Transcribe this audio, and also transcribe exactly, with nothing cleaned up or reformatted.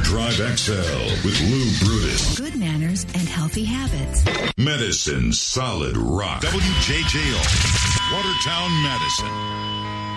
Drive X L with Lou Brutus. Good manners and healthy habits. Medicine Solid Rock. W J J O. Watertown, Madison.